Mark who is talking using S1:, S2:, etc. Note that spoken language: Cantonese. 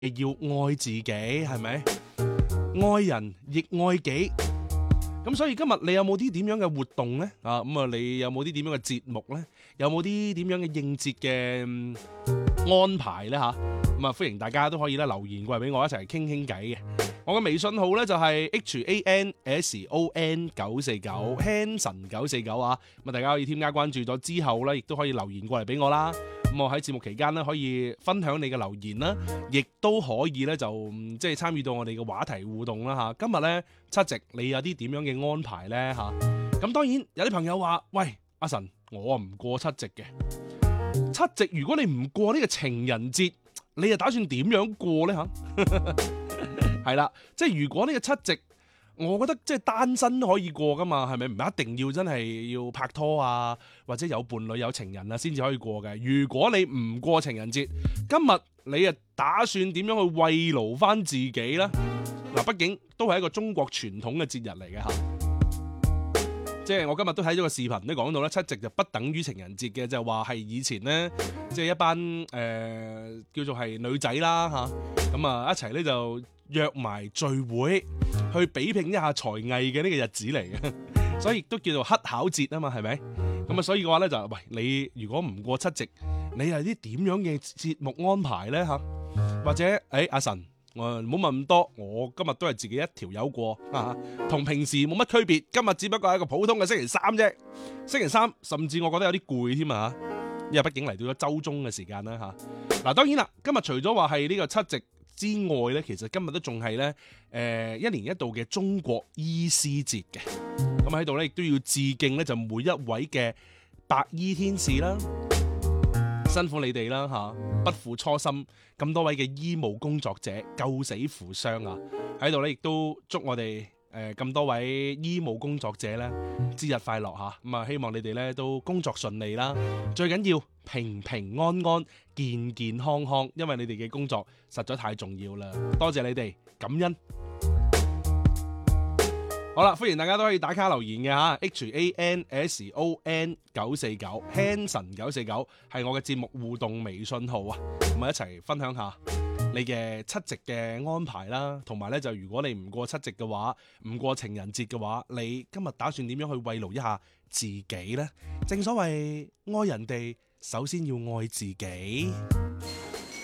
S1: 要愛自己，係咪？愛人亦愛己。咁所以今日你有冇啲點樣嘅活動呢？你有冇啲點樣嘅節目呢？有冇啲點樣嘅應節嘅安排呢？歡迎大家都可以咧留言過嚟俾我一齊傾傾偈嘅。我嘅微信號咧就係 HANSON949 Hanson949 啊。大家可以添加關注咗之後咧，亦都可以留言過嚟俾我啦。我喺節目期間咧可以分享你嘅留言啦，亦都可以咧就即係參與到我哋嘅話題互動啦。今日咧七夕，你有啲點樣嘅安排咧？咁當然有啲朋友話：喂，阿神，我唔過七夕嘅。七夕如果你唔過呢個情人節，你又打算點樣過呢？係啦，即係如果呢個七夕，我覺得即係單身可以過噶嘛，係咪？唔一定要真係要拍拖啊，或者有伴侶有情人啊先至可以過嘅。如果你唔過情人節，今日你啊打算點樣去慰勞翻自己呢？畢竟都係一個中國傳統嘅節日嚟嘅。即係我今日都睇咗個視頻都講到咧，七夕就不等於情人節嘅，就話係以前呢，即係一班叫做係女仔啦咁一齊咧就約埋聚會去比拼一下才藝嘅呢個日子嚟嘅，所以亦都叫做乞巧節啊嘛，係咪？咁所以嘅話咧就喂，你如果唔過七夕，你係啲點樣嘅節目安排咧或者阿神？唔好問咁多，我今日都係自己一條友過同平時冇乜區別。今日只不過係一個普通嘅星期三啫，星期三甚至我覺得有啲攰添因為畢竟嚟到咗周中嘅時間啦嗱，當然啦，今日除咗話係呢個七夕之外咧，其實今日都仲係咧一年一度嘅中國醫師節嘅。咁喺度咧亦都要致敬咧，就每一位嘅白衣天使啦。辛苦你哋啦不負初心，咁多位嘅醫務工作者救死扶傷喺度咧，亦都祝我哋咁多位醫務工作者咧節日快樂希望你哋咧都工作順利啦，最緊要平平安安、健健康康，因為你哋嘅工作實在太重要啦。多謝你哋，感恩。好啦，歡迎大家都可以打卡留言嘅HANSON949 Hanson949 係我嘅節目互動微信號咁一齊分享下你嘅七夕嘅安排啦，同埋咧就如果你唔過七夕嘅話，唔過情人節嘅話，你今日打算點樣去慰勞一下自己呢？正所謂愛人哋，首先要愛自己。